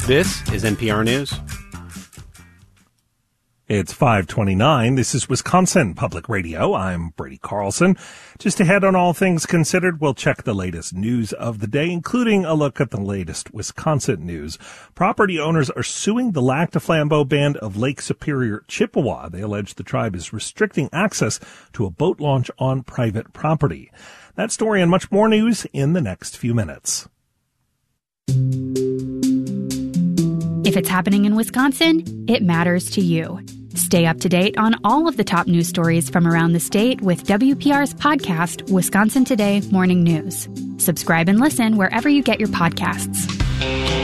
This is NPR News. It's 5:29. This is Wisconsin Public Radio. I'm Brady Carlson. Just ahead on All Things Considered, we'll check the latest news of the day, including a look at the latest Wisconsin news. Property owners are suing the Lac du Flambeau Band of Lake Superior, Chippewa. They allege the tribe is restricting access to a boat launch on private property. That story and much more news in the next few minutes. If it's happening in Wisconsin, it matters to you. Stay up to date on all of the top news stories from around the state with WPR's podcast, Wisconsin Today Morning News. Subscribe and listen wherever you get your podcasts.